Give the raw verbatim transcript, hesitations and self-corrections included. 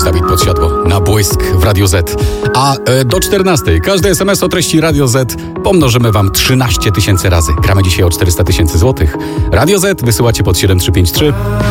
jest Dawid Podsiadło na Błysk w Radio Z. A e, do czternastej każdy es em es o treści Radio Z pomnożymy wam trzynaście tysięcy razy. Gramy dzisiaj o czterysta tysięcy złotych. Radio Z wysyłacie pod siedem trzy pięć trzy.